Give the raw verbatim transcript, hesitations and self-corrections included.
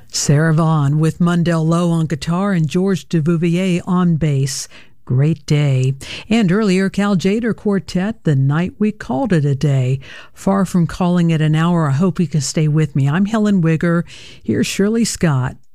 Sarah Vaughan with Mundell Lowe on guitar and George Duvivier on bass. Great Day. And earlier, Cal Tjader Quartet, The Night We Called It a Day. Far from calling it an hour, I hope you can stay with me. I'm Helen Wigger. Here's Shirley Scott.